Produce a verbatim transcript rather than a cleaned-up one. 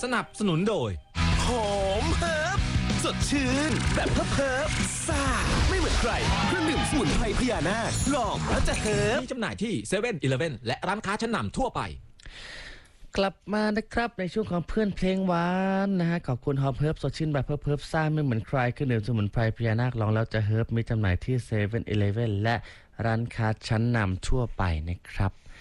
สนับสนุนโดยหอมเฮิร์บสดชื่นแบบเฮิร์บเฮิร์บซ่าไม่เหมือนใครเครื่องดื่มสมุนไพรพญานาคลองแล้วจะเฮิร์บมีจำหน่ายที่เซเว่นอีเลฟเว่นและร้านค้าชั้นนำทั่วไปกลับมานะครับในช่วงของเพื่อนเพลงหวานนะฮะขอบคุณหอมเฮิร์บสดชื่นแบบเฮิร์บเฮิร์บซ่าไม่เหมือนใครเครื่องดื่มสมุนไพรพญานาคลองแล้วจะเฮิร์บมีจำหน่ายที่เซเว่นอีเลฟเว่นและร้านค้าชั้นนำทั่วไปนะครับ